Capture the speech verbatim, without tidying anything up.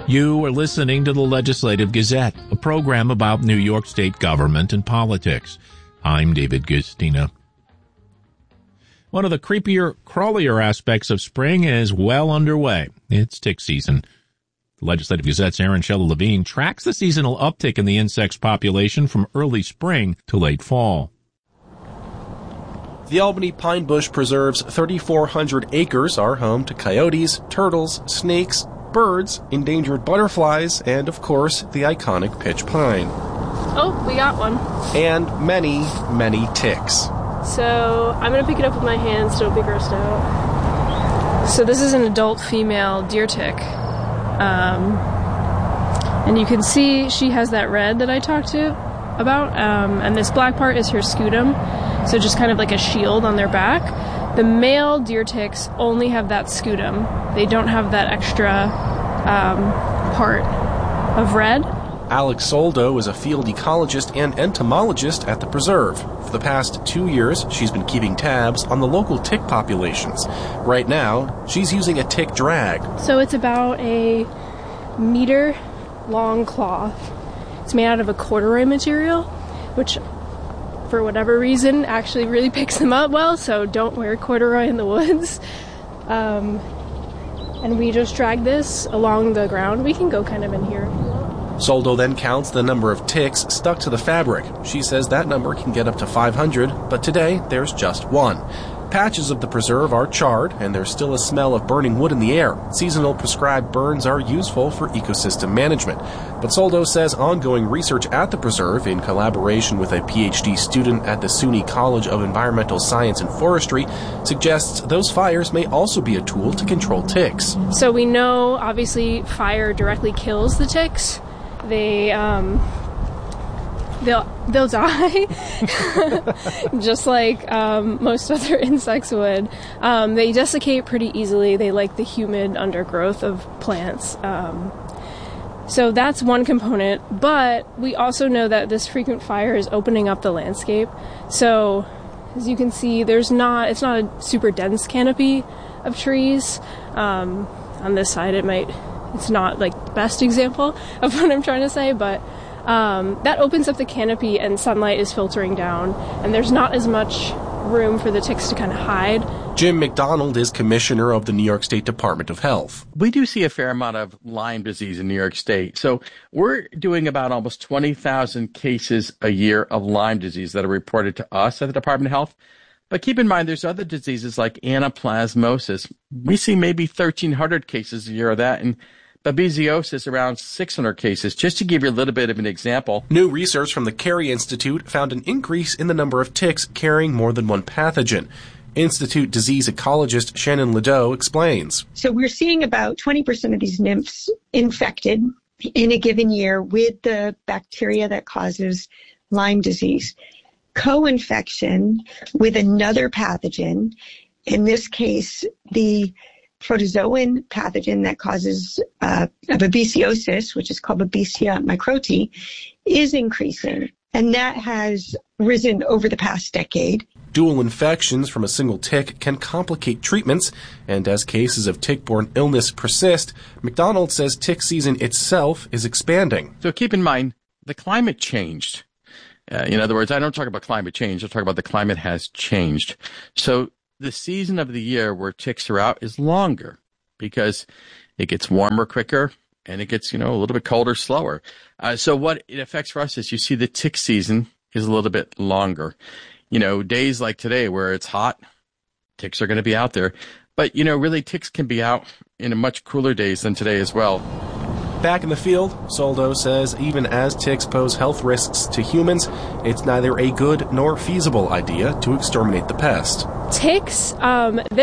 You are listening to the Legislative Gazette, a program about New York State government and politics. I'm David Gustina. One of the creepier, crawlier aspects of spring is well underway. It's tick season. The Legislative Gazette's Aaron Shella Levine tracks the seasonal uptick in the insect's population from early spring to late fall. The Albany Pine Bush Preserve's thirty-four hundred acres are home to coyotes, turtles, snakes, birds, endangered butterflies, and, of course, the iconic pitch pine. Oh, we got one. And many, many ticks. So I'm going to pick it up with my hands, don't be grossed out. So this is an adult female deer tick. Um, and you can see she has that red that I talked to about. Um, and this black part is her scutum. So just kind of like a shield on their back. The male deer ticks only have that scutum. They don't have that extra um, part of red. Alex Soldo is a field ecologist and entomologist at the preserve. For the past two years, she's been keeping tabs on the local tick populations. Right now, she's using a tick drag. So it's about a meter long cloth. It's made out of a corduroy material, which for whatever reason actually really picks them up well, so don't wear corduroy in the woods. Um, and we just drag this along the ground. We can go kind of in here. Soldo then counts the number of ticks stuck to the fabric. She says that number can get up to five hundred, but today there's just one. Patches of the preserve are charred, and there's still a smell of burning wood in the air. Seasonal prescribed burns are useful for ecosystem management. But Soldo says ongoing research at the preserve, in collaboration with a P H D student at the SUNY College of Environmental Science and Forestry, suggests those fires may also be a tool to control ticks. So we know, obviously, fire directly kills the ticks. They, um... They'll they'll die, just like um, most other insects would. Um, they desiccate pretty easily. They like the humid undergrowth of plants. Um, so that's one component. But we also know that this frequent fire is opening up the landscape. So as you can see, there's not it's not a super dense canopy of trees. Um, on this side, it might it's not like the best example of what I'm trying to say, but. Um, that opens up the canopy and sunlight is filtering down, and there's not as much room for the ticks to kind of hide. Jim McDonald is commissioner of the New York State Department of Health. We do see a fair amount of Lyme disease in New York State. So we're doing about almost twenty thousand cases a year of Lyme disease that are reported to us at the Department of Health. But keep in mind, there's other diseases like anaplasmosis. We see maybe thirteen hundred cases a year of that, and babesiosis around six hundred cases, just to give you a little bit of an example. New research from the Carey Institute found an increase in the number of ticks carrying more than one pathogen. Institute disease ecologist Shannon Ledoux explains. So we're seeing about twenty percent of these nymphs infected in a given year with the bacteria that causes Lyme disease. Co-infection with another pathogen, in this case, the protozoan pathogen that causes uh, babesiosis, which is called Babesia microti, is increasing. And that has risen over the past decade. Dual infections from a single tick can complicate treatments, and as cases of tick-borne illness persist, McDonald says tick season itself is expanding. So keep in mind, the climate changed. Uh, in other words, I don't talk about climate change, I talk about the climate has changed. So the season of the year where ticks are out is longer because it gets warmer quicker and it gets, you know, a little bit colder slower. Uh, so what it affects for us is you see the tick season is a little bit longer. You know, days like today where it's hot, ticks are going to be out there. But, you know, really ticks can be out in a much cooler days than today as well. Back in the field, Soldo says even as ticks pose health risks to humans, it's neither a good nor feasible idea to exterminate the pest. Ticks, um,